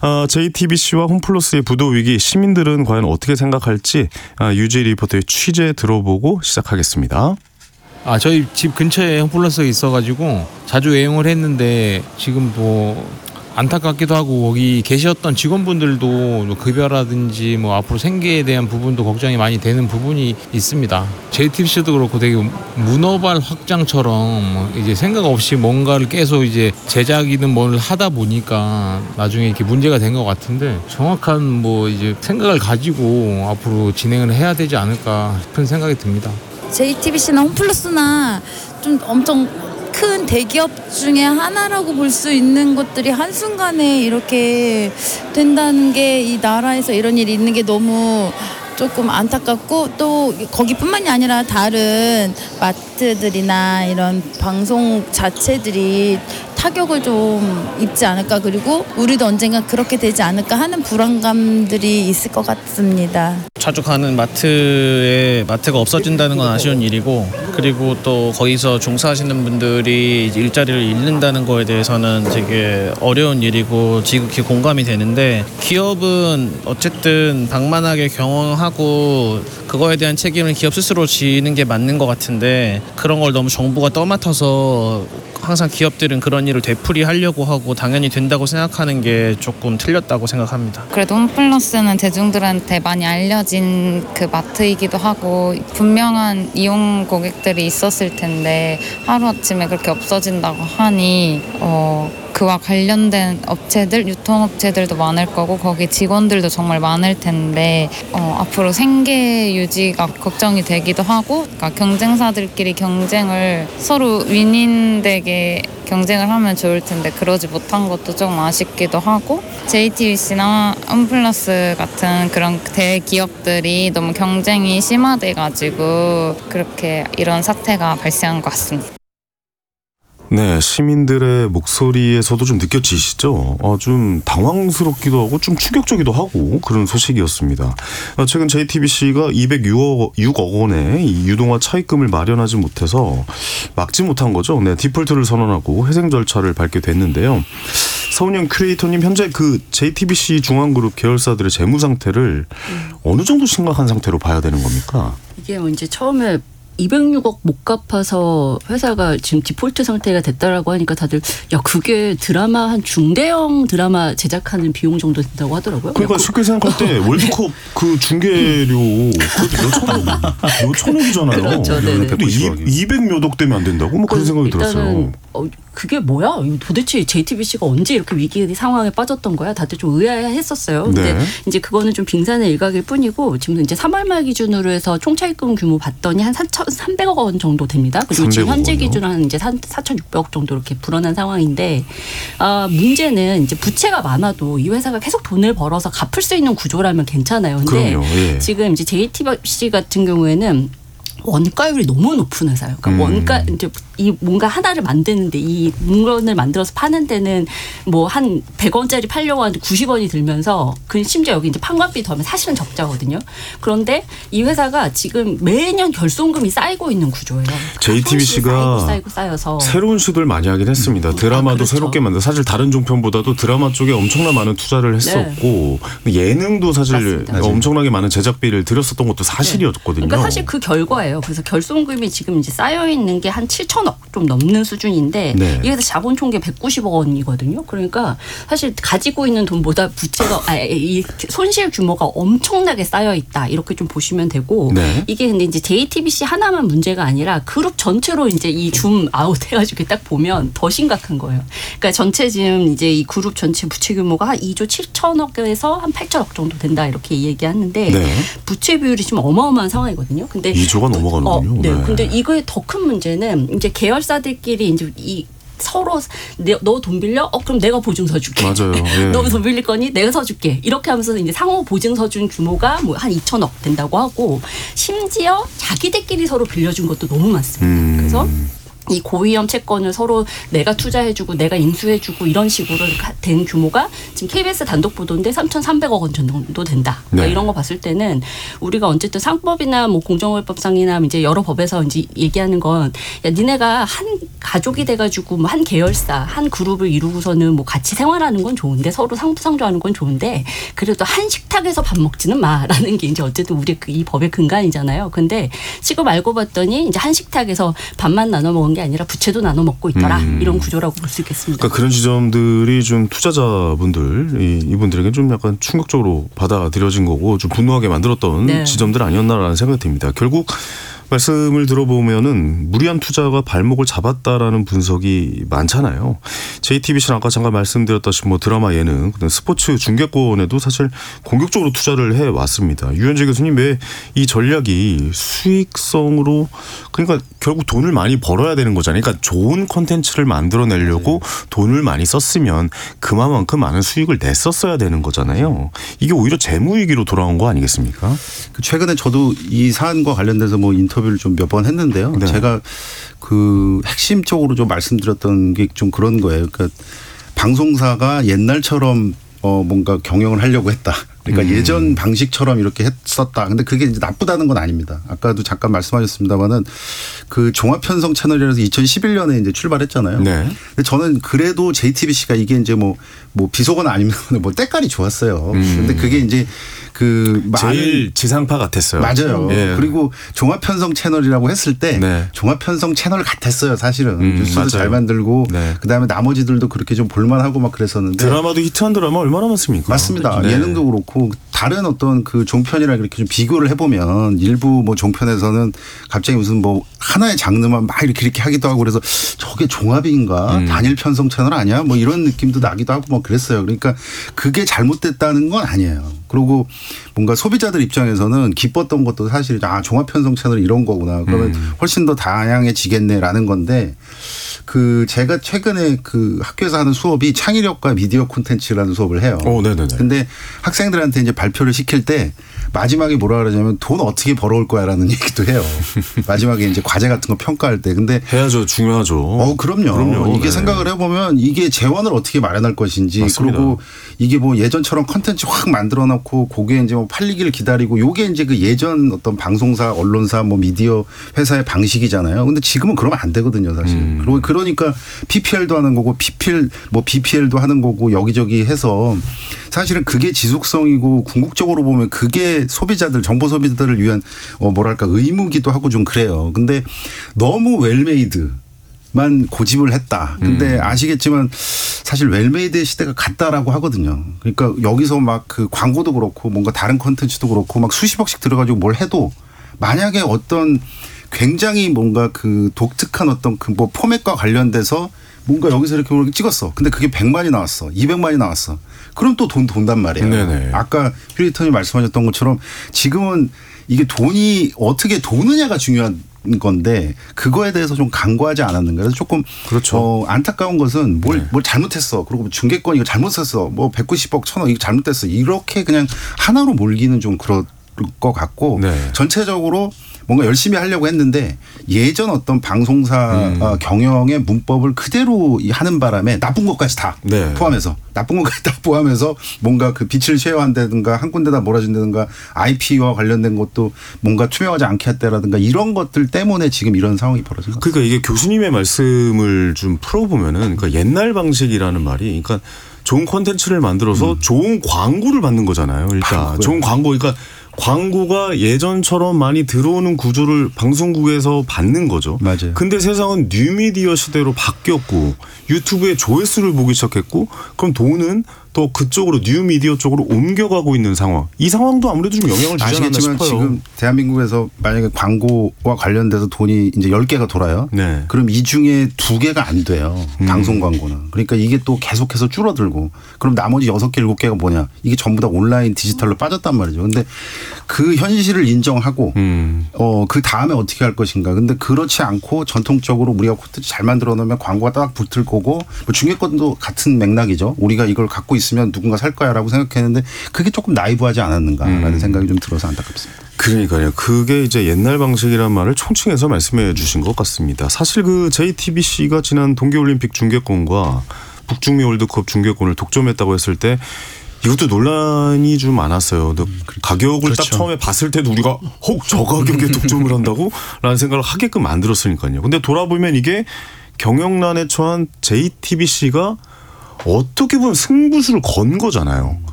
JTBC와 홈플러스의 부도 위기, 시민들은 과연 어떻게 생각할지 유지 리포터의 취재 들어보고 시작하겠습니다. 저희 집 근처에 홈플러스가 있어가지고 자주 애용을 했는데 지금 안타깝기도 하고 거기 계셨던 직원분들도 급여라든지 앞으로 생계에 대한 부분도 걱정이 많이 되는 부분이 있습니다. JTBC도 그렇고 되게 문어발 확장처럼 이제 생각 없이 뭔가를 계속 이제 제작이든 뭘 하다 보니까 나중에 이렇게 문제가 된 것 같은데 정확한 이제 생각을 가지고 앞으로 진행을 해야 되지 않을까 싶은 생각이 듭니다. JTBC나 홈플러스나 좀 엄청 큰 대기업 중에 하나라고 볼 수 있는 것들이 한순간에 이렇게 된다는 게 이 나라에서 이런 일이 있는 게 너무 조금 안타깝고, 또 거기뿐만이 아니라 다른 마트들이나 이런 방송 자체들이 타격을 좀 입지 않을까, 그리고 우리도 언젠가 그렇게 되지 않을까 하는 불안감들이 있을 것 같습니다. 자주 가는 마트가 없어진다는 건 아쉬운 일이고, 그리고 또 거기서 종사하시는 분들이 일자리를 잃는다는 거에 대해서는 되게 어려운 일이고 지극히 공감이 되는데, 기업은 어쨌든 방만하게 경영하고 그거에 대한 책임을 기업 스스로 지는 게 맞는 것 같은데, 그런 걸 너무 정부가 떠맡아서 항상 기업들은 그런 일을 되풀이하려고 하고 당연히 된다고 생각하는 게 조금 틀렸다고 생각합니다. 그래도 홈플러스는 대중들한테 많이 알려진 그 마트이기도 하고 분명한 이용 고객들이 있었을 텐데 하루아침에 그렇게 없어진다고 하니 그와 관련된 업체들, 유통업체들도 많을 거고 거기 직원들도 정말 많을 텐데 앞으로 생계 유지가 걱정이 되기도 하고, 그러니까 경쟁사들끼리 경쟁을 서로 윈윈되게 경쟁을 하면 좋을 텐데 그러지 못한 것도 조금 아쉽기도 하고, JTBC나 홈플러스 같은 그런 대기업들이 너무 경쟁이 심화돼가지고 그렇게 이런 사태가 발생한 것 같습니다. 네, 시민들의 목소리에서도 좀 느껴지시죠? 좀 당황스럽기도 하고 좀 충격적이기도 하고 그런 소식이었습니다. 최근 JTBC가 206억 원의 이 유동화 차입금을 마련하지 못해서 막지 못한 거죠. 네, 디폴트를 선언하고 회생 절차를 밟게 됐는데요. 서은영 큐레이터님, 현재 그 JTBC 중앙그룹 계열사들의 재무 상태를 어느 정도 심각한 상태로 봐야 되는 겁니까? 이게 이제 처음에 206억 못 갚아서 회사가 지금 디폴트 상태가 됐다라고 하니까 다들 그게 드라마 한 중대형 드라마 제작하는 비용 정도 된다고 하더라고요. 그러니까 쉽게 생각할 때 월드컵 그 중계료 몇 천억이잖아요. 그렇죠. 네. 200몇억 되면 안 된다고? 그런 생각이 들었어요. 그게 뭐야? 도대체 JTBC가 언제 이렇게 위기 상황에 빠졌던 거야? 다들 좀 의아했었어요. 근데 이제 그거는 좀 빙산의 일각일 뿐이고, 지금 이제 3월 말 기준으로 해서 총차입금 규모 봤더니 한 4,300억 원 정도 됩니다. 그리고 지금 현재 기준으로 한 이제 4,600억 정도 이렇게 불어난 상황인데, 문제는 이제 부채가 많아도 이 회사가 계속 돈을 벌어서 갚을 수 있는 구조라면 괜찮아요. 근데 지금 이제 JTBC 같은 경우에는 원가율이 너무 높은 회사예요. 그러니까 원가 이제 이 뭔가 하나를 만드는데 이 물건을 만들어서 파는 데는 한 100원짜리 팔려고 하는데 90원이 들면서 심지어 여기 이제 판관비 더하면 사실은 적자거든요. 그런데 이 회사가 지금 매년 결손금이 쌓이고 있는 구조예요. JTBC가 쌓여서 새로운 시도를 많이 하긴 했습니다. 드라마도 그렇죠. 새롭게 만들어, 사실 다른 종편보다도 드라마 쪽에 엄청나 많은 투자를 했었고 예능도 사실 맞습니다. 엄청나게 많은 제작비를 들였었던 것도 사실이었거든요. 그러니까 사실 그 결과예요. 그래서 결손금이 지금 이제 쌓여 있는 게 한 7천억 좀 넘는 수준인데 이 회사 자본 총계 190억 원이거든요. 그러니까 사실 가지고 있는 돈보다 부채가 이 손실 규모가 엄청나게 쌓여 있다, 이렇게 좀 보시면 되고, 이게 근데 이제 JTBC 하나만 문제가 아니라 그룹 전체로 이제 이 줌 아웃 해가지고 딱 보면 더 심각한 거예요. 그러니까 전체 지금 이제 이 그룹 전체 부채 규모가 한 2조 7천억에서 한 8천억 정도 된다, 이렇게 얘기하는데 부채 비율이 지금 어마어마한 상황이거든요. 근데 2조가 넘어가는군요. 근데 이거의 더 큰 문제는 이제 계열사들끼리 이제 서로 너 돈 빌려? 그럼 내가 보증서 줄게. 맞아요. 너 돈 빌릴 거니? 내가 서줄게. 이렇게 하면서 이제 상호 보증서 준 규모가 한 2천억 된다고 하고, 심지어 자기들끼리 서로 빌려준 것도 너무 많습니다. 그래서 이 고위험 채권을 서로 내가 투자해주고 내가 인수해주고 이런 식으로 된 규모가 지금 KBS 단독 보도인데 3,300억 원 정도 된다. 그러니까 네. 이런 거 봤을 때는 우리가 어쨌든 상법이나 뭐 공정거래법상이나 이제 여러 법에서 이제 얘기하는 건 야, 니네가 한 가족이 돼가지고 뭐 한 계열사, 한 그룹을 이루고서는 뭐 같이 생활하는 건 좋은데 서로 상부상조하는 건 좋은데 그래도 한 식탁에서 밥 먹지는 마라는 게 이제 어쨌든 우리 이 법의 근간이잖아요. 근데 지금 알고 봤더니 이제 한 식탁에서 밥만 나눠 먹은 게 아니라 부채도 나눠 먹고 있더라. 이런 구조라고 볼 수 있겠습니다. 그러니까 그런 지점들이 좀 투자자분들 이분들에게 좀 약간 충격적으로 받아들여진 거고 좀 분노하게 만들었던 네. 지점들 아니었나라는 생각이 듭니다. 결국 말씀을 들어보면은 무리한 투자가 발목을 잡았다라는 분석이 많잖아요. JTBC는 아까 잠깐 말씀드렸다시피 뭐 드라마 예능, 스포츠 중계권에도 사실 공격적으로 투자를 해 왔습니다. 유현재 교수님 왜 이 전략이 수익성으로 그러니까 결국 돈을 많이 벌어야 되는 거잖아요. 그러니까 좋은 콘텐츠를 만들어내려고 돈을 많이 썼으면 그만큼 많은 수익을 냈었어야 되는 거잖아요. 이게 오히려 재무위기로 돌아온 거 아니겠습니까? 최근에 저도 이 사안과 관련돼서 뭐 인터뷰를 좀 몇 번 했는데요. 네. 제가 그 핵심적으로 좀 말씀드렸던 게 좀 그런 거예요. 그러니까 방송사가 옛날처럼 뭔가 경영을 하려고 했다. 그러니까 예전 방식처럼 이렇게 했었다. 근데 그게 이제 나쁘다는 건 아닙니다. 아까도 잠깐 말씀하셨습니다만은 그 종합편성 채널이라서 2011년에 이제 출발했잖아요. 네. 근데 저는 그래도 JTBC가 이게 이제 뭐 비속어는 아니면 뭐 때깔이 좋았어요. 근데 그게 이제 그 제일 지상파 같았어요. 맞아요. 예. 그리고 종합편성 채널이라고 했을 때 네. 종합편성 채널 같았어요. 사실은 뉴스도 맞아요. 잘 만들고 네. 그다음에 나머지들도 그렇게 좀 볼만하고 막 그랬었는데 드라마도 히트한 드라마 얼마나 많습니까? 맞습니다. 네. 예능도 그렇고 다른 어떤 그 종편이랑 이렇게 좀 비교를 해보면 일부 뭐 종편에서는 갑자기 무슨 뭐 하나의 장르만 막 이렇게 하기도 하고 그래서 저게 종합인가 단일 편성 채널 아니야? 뭐 이런 느낌도 나기도 하고 뭐 그랬어요. 그러니까 그게 잘못됐다는 건 아니에요. 그리고 뭔가 소비자들 입장에서는 기뻤던 것도 사실 종합 편성 채널이 이런 거구나. 그러면 훨씬 더 다양해지겠네라는 건데 그 제가 최근에 그 학교에서 하는 수업이 창의력과 미디어 콘텐츠라는 수업을 해요. 네네네. 근데 학생들한테 이제 발표를 시킬 때 마지막에 뭐라 그러냐면 돈 어떻게 벌어올 거야라는 얘기도 해요. 마지막에 이제 과제 같은 거 평가할 때. 근데 해야죠. 중요하죠. 그럼요. 이게 네. 생각을 해보면 이게 재원을 어떻게 마련할 것인지 맞습니다. 그리고 이게 뭐 예전처럼 컨텐츠 확 만들어 놓고 그게 이제 뭐 팔리기를 기다리고 요게 이제 그 예전 어떤 방송사, 언론사, 뭐 미디어 회사의 방식이잖아요. 근데 지금은 그러면 안 되거든요, 사실. 그리고 그러니까 PPL도 하는 거고 BPL도 하는 거고 여기저기 해서 사실은 그게 지속성이고 궁극적으로 보면 그게 소비자들, 정보 소비자들을 위한 뭐랄까 의무기도 하고 좀 그래요. 근데 너무 웰메이드만 고집을 했다. 근데 아시겠지만 사실 웰메이드의 시대가 갔다라고 하거든요. 그러니까 여기서 막 그 광고도 그렇고 뭔가 다른 콘텐츠도 그렇고 막 수십억씩 들어가지고 뭘 해도 만약에 어떤 굉장히 뭔가 그 독특한 어떤 그 뭐 포맷과 관련돼서 뭔가 여기서 이렇게 찍었어. 근데 그게 100만이 나왔어. 200만이 나왔어. 그럼 또 돈 돈단 말이에요. 네네. 아까 휴리턴이 말씀하셨던 것처럼 지금은 이게 돈이 어떻게 도느냐가 중요한 건데 그거에 대해서 좀 간과하지 않았는가. 그래서 조금 그렇죠. 안타까운 것은 뭘 잘못했어. 그리고 중개권 이거 잘못했어. 뭐 190억 1000억 이거 잘못됐어. 이렇게 그냥 하나로 몰기는 좀 그럴 것 같고 네. 전체적으로 뭔가 열심히 하려고 했는데 예전 어떤 방송사 경영의 문법을 그대로 하는 바람에 나쁜 것까지 다 네. 포함해서 나쁜 것까지 다 포함해서 뭔가 그 빛을 쉐어한다든가 한 군데다 몰아준다든가 IP와 관련된 것도 뭔가 투명하지 않게 했다라든가 이런 것들 때문에 지금 이런 상황이 벌어진 것 같아요. 그러니까 이게 교수님의 말씀을 좀 풀어보면은 그러니까 옛날 방식이라는 말이 그러니까 좋은 콘텐츠를 만들어서 좋은 광고를 받는 거잖아요. 일단 좋은 광고 그러니까 광고가 예전처럼 많이 들어오는 구조를 방송국에서 받는 거죠. 맞아요. 근데 세상은 뉴미디어 시대로 바뀌었고 유튜브에 조회수를 보기 시작했고 그럼 돈은 또 그쪽으로 뉴미디어 쪽으로 옮겨가고 있는 상황. 이 상황도 아무래도 좀 영향을 주지 않았나 아시겠지만 싶어요. 지금 대한민국에서 만약에 광고와 관련돼서 돈이 이제 10개가 돌아요. 네. 그럼 이 중에 2개가 안 돼요. 방송 광고는. 그러니까 이게 또 계속해서 줄어들고 그럼 나머지 6개, 7개가 뭐냐. 이게 전부 다 온라인 디지털로 빠졌단 말이죠. 근데 그 현실을 인정하고 그 다음에 어떻게 할 것인가. 근데 그렇지 않고 전통적으로 우리가 콘텐츠 잘 만들어 놓으면 광고가 딱 붙을 거고 뭐 중개권도 같은 맥락이죠. 우리가 이걸 갖고 있으면 누군가 살 거야라고 생각했는데 그게 조금 나이브하지 않았는가라는 생각이 좀 들어서 안타깝습니다. 그러니까요. 그게 이제 옛날 방식이란 말을 총칭해서 말씀해 주신 것 같습니다. 사실 그 JTBC가 지난 동계올림픽 중계권과 북중미 월드컵 중계권을 독점했다고 했을 때 이것도 논란이 좀 많았어요. 가격을 딱 그렇죠. 처음에 봤을 때도 우리가 혹 저 가격에 독점을 한다고? 라는 생각을 하게끔 만들었으니까요. 근데 돌아보면 이게 경영난에 처한 JTBC가 어떻게 보면 승부수를 건 거잖아요.